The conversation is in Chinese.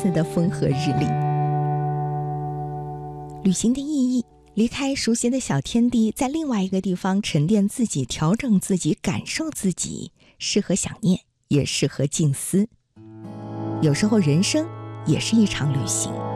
次的风和日丽。旅行的意义，离开熟悉的小天地，在另外一个地方沉淀自己，调整自己，感受自己，适合想念，也适合静思。有时候人生也是一场旅行。